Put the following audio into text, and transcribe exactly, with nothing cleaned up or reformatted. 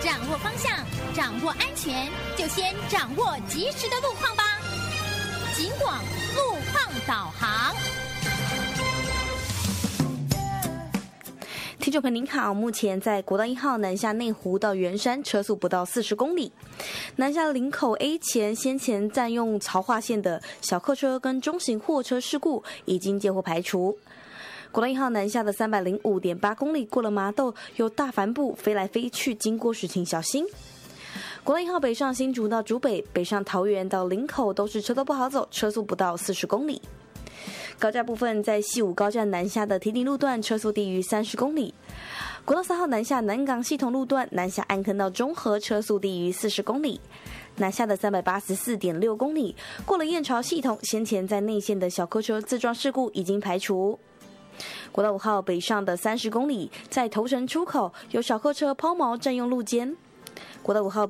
掌握方向，掌握安全，就先掌握及时的路况吧。警广路况导航。 听众朋友您好，目前在国道一号南下内湖到圆山车速不到四十公里，南下林口 A 前先前占用槽化线的小客车跟中型货车事故已经接获排除。国道一号南下的三百零五点八公里过了麻豆，有大帆布飞来飞去，经过时请小心。国道一号北上新竹到竹北，北上桃园到林口都是车都不好走，车速不到四十公里。高架部分，在西武高站南下的堤顶路段车速低于三十公里。国道三号南下南港系统路段南下安坑到中和车速低于四十公里。南下的三百八十四点六公里过了燕巢系统，先前在内线的小客车自撞事故已经排除。国道五号北上的三十公里，在头城出口有小客车抛锚占用路肩。国道五号